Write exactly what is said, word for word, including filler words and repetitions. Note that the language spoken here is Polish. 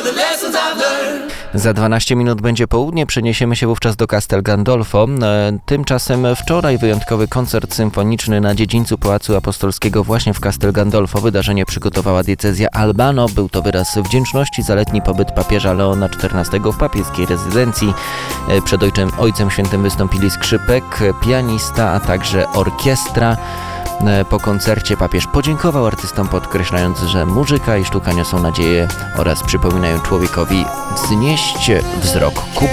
Za dwanaście minut będzie południe, przeniesiemy się wówczas do Castel Gandolfo. Tymczasem wczoraj wyjątkowy koncert symfoniczny na dziedzińcu Pałacu Apostolskiego właśnie w Castel Gandolfo. Wydarzenie przygotowała diecezja Albano. Był to wyraz wdzięczności za letni pobyt papieża Leona czternastego w papieskiej rezydencji. Przed ojcem, ojcem świętym wystąpili skrzypek, pianista, a także orkiestra. Po koncercie papież podziękował artystom, podkreślając, że muzyka i sztuka niosą nadzieję oraz przypominają człowiekowi wznieść wzrok ku